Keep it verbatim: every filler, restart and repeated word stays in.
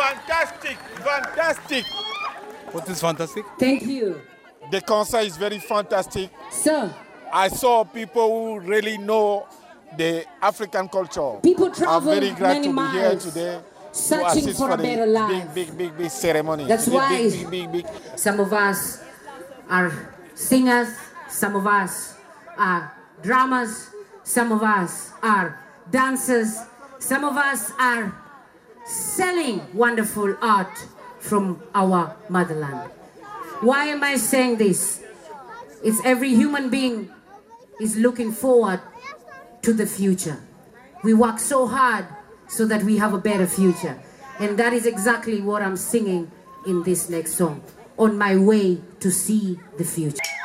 Fantastic, fantastic. What is fantastic? Thank you. The concert is very fantastic. Sir. I saw people who really know the African culture. People travel I'm very glad many to be here miles today. searching to for a the better life. Big, big, big, big ceremony. That's big, why big, big, big, big. some of us are singers, some of us are drummers, some of us are dancers, some of us are selling wonderful art from our motherland. Why am I saying this? It's every human being is looking forward to the future. We work so hard so that we have a better future. And that is exactly what I'm singing in this next song. On my way to see the future.